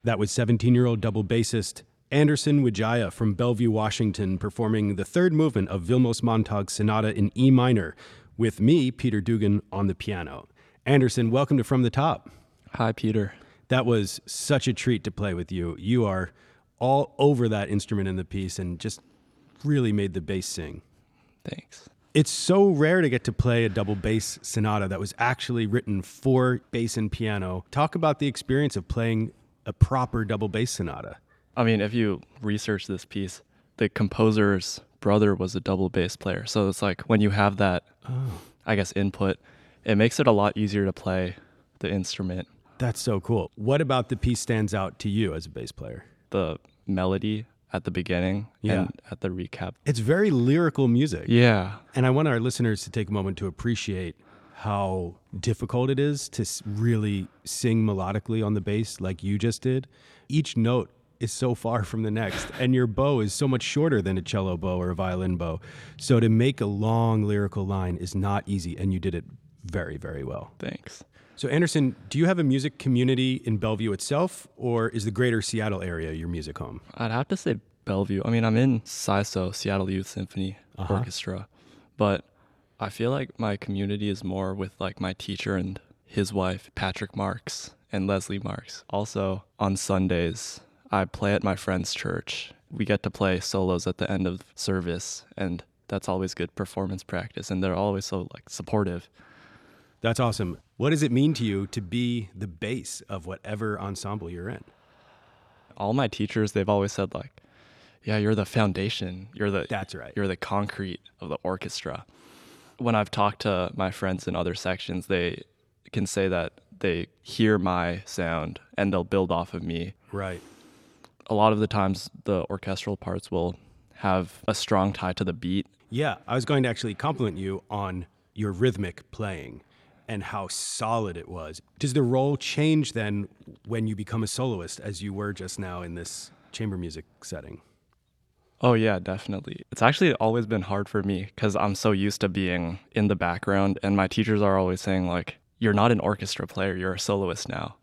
That was 17-year-old double bassist Anderson Wijaya from Bellevue, Washington, performing the third movement of Vilmos Montag's Sonata in E minor, with me, Peter Dugan, on the piano. Anderson, welcome to From the Top. Hi, Peter. That was such a treat to play with you. You are all over that instrument in the piece and just really made the bass sing. Thanks. It's so rare to get to play a double bass sonata that was actually written for bass and piano. Talk about the experience of playing a proper double bass sonata. I mean, if you research this piece, the composer's brother was a double bass player. So it's like when you have that, input, it makes it a lot easier to play the instrument. That's so cool. What about the piece stands out to you as a bass player? The melody at the beginning and at the recap. It's very lyrical music. Yeah. And I want our listeners to take a moment to appreciate how difficult it is to really sing melodically on the bass like you just did. Each note is so far from the next, and your bow is so much shorter than a cello bow or a violin bow. So to make a long lyrical line is not easy, and you did it very, very well. Thanks. So Anderson, do you have a music community in Bellevue itself, or is the greater Seattle area your music home? I'd have to say Bellevue. I mean, I'm in SISO, Seattle Youth Symphony Orchestra, but I feel like my community is more with like my teacher and his wife, Patrick Marks and Leslie Marks. Also on Sundays, I play at my friend's church. We get to play solos at the end of service, and that's always good performance practice, and they're always so like supportive. That's awesome. What does it mean to you to be the bass of whatever ensemble you're in? All my teachers, they've always said like, yeah, you're the foundation. That's right. You're the concrete of the orchestra. When I've talked to my friends in other sections, they can say that they hear my sound and they'll build off of me. Right. A lot of the times the orchestral parts will have a strong tie to the beat. Yeah, I was going to actually compliment you on your rhythmic playing and how solid it was. Does the role change then when you become a soloist, as you were just now in this chamber music setting? Oh yeah, definitely. It's actually always been hard for me because I'm so used to being in the background, and my teachers are always saying like, you're not an orchestra player, you're a soloist now.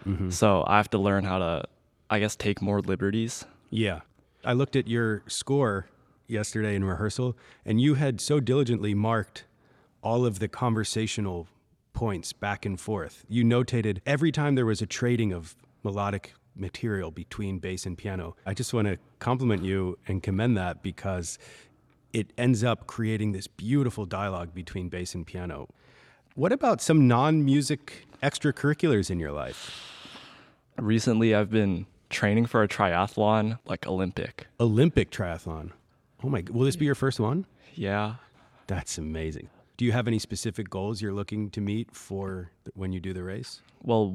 So I have to learn how to, I guess, take more liberties. Yeah. I looked at your score yesterday in rehearsal, and you had so diligently marked all of the conversational points back and forth. You notated every time there was a trading of melodic material between bass and piano. I just want to compliment you and commend that because it ends up creating this beautiful dialogue between bass and piano. What about some non-music extracurriculars in your life? Recently, I've been training for a triathlon, like Olympic triathlon. Oh my, will this be your first one? Yeah. That's amazing. Do you have any specific goals you're looking to meet for when you do the race? Well,